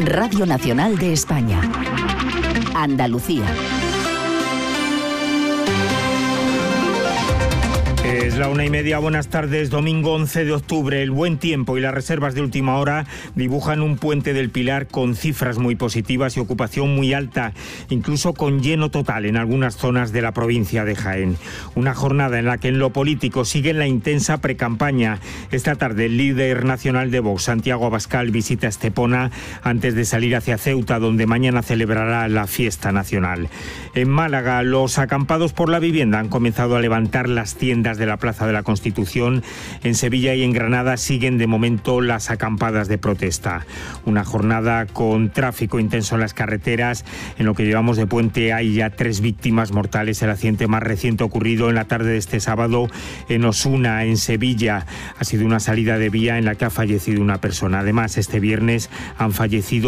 Radio Nacional de España. Andalucía. Es la 1:30, buenas tardes, domingo 11 de octubre. El buen tiempo y las reservas de última hora dibujan un puente del Pilar con cifras muy positivas y ocupación muy alta, incluso con lleno total en algunas zonas de la provincia de Jaén. Una jornada en la que en lo político sigue la intensa precampaña. Esta tarde el líder nacional de Vox, Santiago Abascal, visita Estepona antes de salir hacia Ceuta, donde mañana celebrará la fiesta nacional. En Málaga, los acampados por la vivienda han comenzado a levantar las tiendas de la Plaza de la Constitución. En Sevilla y en Granada siguen de momento las acampadas de protesta. Una jornada con tráfico intenso en las carreteras. En lo que llevamos de puente hay ya 3 víctimas mortales. El accidente más reciente ocurrido en la tarde de este sábado en Osuna, en Sevilla. Ha sido una salida de vía en la que ha fallecido una persona. Además, este viernes han fallecido